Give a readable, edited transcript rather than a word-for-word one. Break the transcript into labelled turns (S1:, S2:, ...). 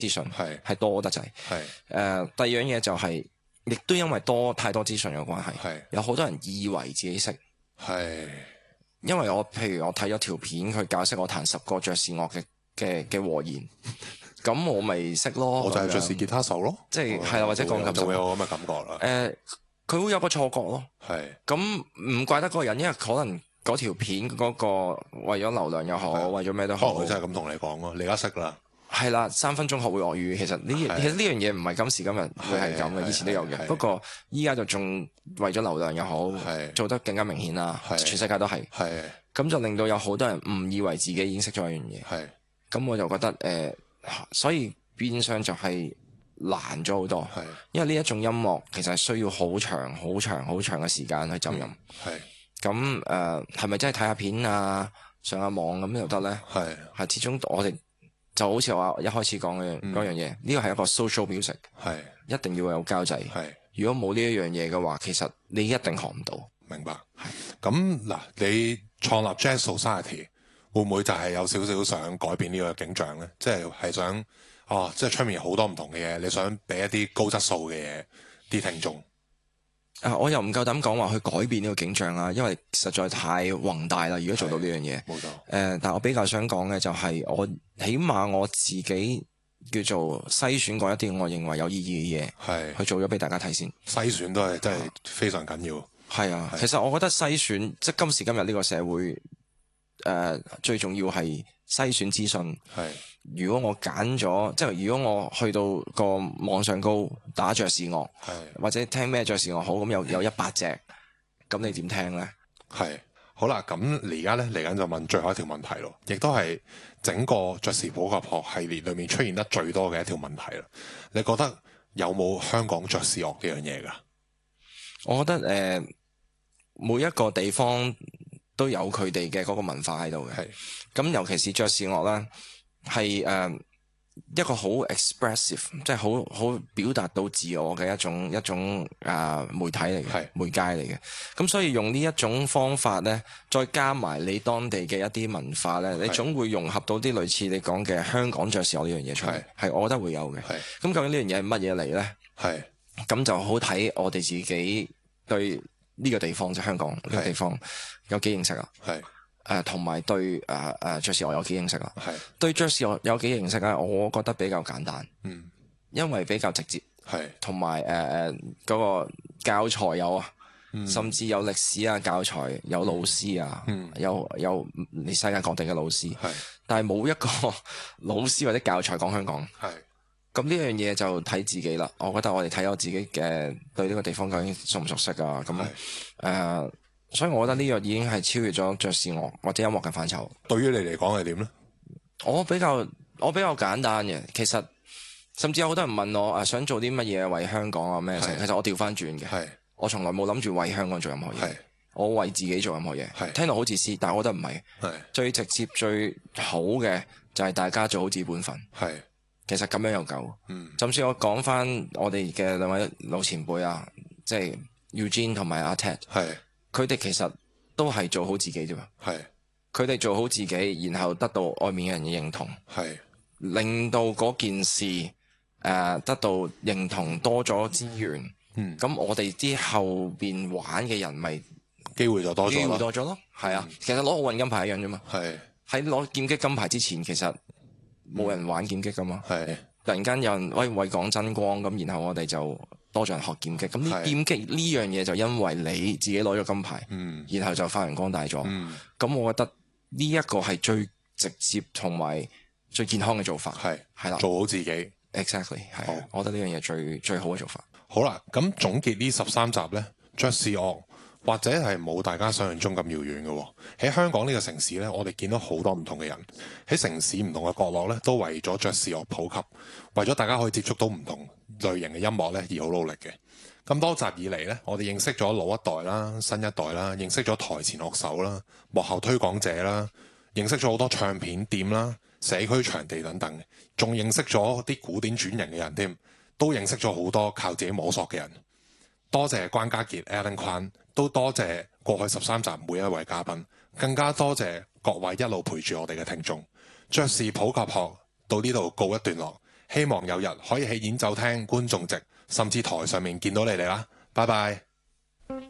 S1: 資訊係多得滯。第二樣嘢就係、亦都因為太多資訊嘅關係，有好多人以為自己識。因為譬如我睇咗條片，佢教識我彈10個爵士樂嘅和弦，咁我咪識咯。
S2: 我就係爵士吉他手咯，
S1: 即係係啦，或者鋼琴手
S2: 就會有咁嘅感覺啦。
S1: 佢會有個錯覺咯。咁唔怪得嗰個人，因為可能嗰條片嗰個為咗流量又好，為咗咩都好，
S2: 佢真係咁同你講咯。你而家識啦。
S1: 係啦，3分鐘學會俄語，其實呢樣嘢唔係今時今日會係咁嘅，以前都有嘅。不過依家就仲為咗流量又好，做得更加明顯啦。全世界都係。咁就令到有好多人誤以為自己已經識咗一樣嘢。咁我就覺得所以變相就係難咗好多。因為呢一種音樂其實係需要好長、好長、好長嘅時間去浸淫。咁係咪真係睇下片啊、上下網咁就得呢？係始終我哋就好似我一開始講嘅嗰樣嘢，呢個係一個 social music，一定要有交際。如果冇呢一樣嘢嘅話，其實你一定學唔到。
S2: 明白。咁嗱，你創立 Jazz Society 會唔會就係有少少想改變呢個景象呢？即係想即係出面好多唔同嘅嘢，你想俾一啲高質素嘅嘢啲聽眾。
S1: 我又唔夠膽講話去改變呢個景象啦，因為實在太宏大啦。如果做到呢樣嘢，
S2: 冇錯。
S1: 但我比較想講嘅就係起碼我自己叫做篩選過一啲我認為有意義嘅嘢，去做咗俾大家睇先。
S2: 篩選都係真係非常緊要。
S1: 係啊，其實我覺得篩選即係今時今日呢個社會，最重要係篩選資訊。如果我揀咗，即係如果我去到個網上高打爵士樂，或者聽咩爵士樂好，咁有100隻，咁你點聽呢？
S2: 好啦，咁而家呢，嚟緊就問最後一條問題咯，亦都係整個爵士普及學系列裏面出現得最多嘅一條問題啦。你覺得有冇香港爵士樂呢樣嘢㗎？
S1: 我覺得每一個地方都有佢哋嘅嗰個文化喺度嘅。咁尤其是爵士樂啦，係一個好 expressive，即係好表達到自我嘅一種媒體嚟嘅，媒介嚟嘅。咁所以用呢一種方法呢，再加埋你當地嘅一啲文化呢，你總會融合到啲類似你講嘅香港爵士樂呢樣嘢出嚟。係，我覺得會有嘅。咁究竟呢樣嘢係乜嘢嚟呢？咁就好睇我哋自己對呢個地方，即係香港呢個地方有幾認識啊？同埋對爵士樂有幾認識啦？對爵士樂有幾認識咧？我覺得比較簡單，因為比較直接，同埋嗰個教材有啊，甚至有歷史啊，教材有老師啊，有你世界各地嘅老師，但係冇一個老師或者教材講香港。咁呢樣嘢就睇自己啦。我覺得我哋睇我自己嘅對呢個地方究竟熟唔熟悉啊？咁所以我覺得呢個已經係超越咗爵士樂或者音樂嘅範疇。
S2: 對於你嚟講係點呢？
S1: 我比較簡單嘅，其實甚至有好多人問我想做啲乜嘢為香港啊咩？其實我調翻轉嘅，我從來冇諗住為香港做任何嘢，我為自己做任何嘢。聽到好自私，但係我覺得唔係。最直接最好嘅就係大家做好自己本分。其實咁樣又夠。甚至我講翻我哋嘅兩位老前輩啊，即係 Eugene 同埋阿 Ted。佢哋其實都係做好自己啫嘛。佢哋做好自己，然後得到外面嘅人嘅認同，令到嗰件事得到認同，多咗資源。咁我哋啲後邊玩嘅人咪
S2: 機會就多咗
S1: 咯。係啊，其實攞奧運金牌一樣啫嘛。喺攞劍擊金牌之前，其實冇人玩劍擊噶嘛。突然間有人為港爭光，咁然後我哋就多咗人學劍擊。咁呢劍擊呢樣嘢就因為你自己攞咗金牌，然後就發揚光大咗。咁我覺得呢一個係最直接同埋最健康嘅做法。係啦，
S2: 做好自己。
S1: Exactly， 係。我覺得呢樣嘢最好嘅做法。
S2: 好啦，咁總結呢13集呢，爵士樂或者係冇大家想象中咁遙遠嘅。喺香港呢個城市呢，我哋見到好多唔同嘅人喺城市唔同嘅角落呢，都為咗爵士樂普及，為咗大家可以接觸到唔同類型嘅音樂呢而好努力嘅。咁多集以嚟呢，我哋認識咗老一代啦、新一代啦，認識咗台前樂手啦、幕後推廣者啦，認識咗好多唱片店啦、社區場地等等，仲認識咗啲古典轉型嘅人添，都認識咗好多靠自己摸索嘅人。多謝關家傑 Alan Kwan， 都多謝過去13集每一位嘉賓，更加多謝各位一路陪住我哋嘅聽眾。爵士普及學到呢度告一段落， 希望有日可以喺演奏廳觀眾席甚至台上面見到你哋啦。拜拜。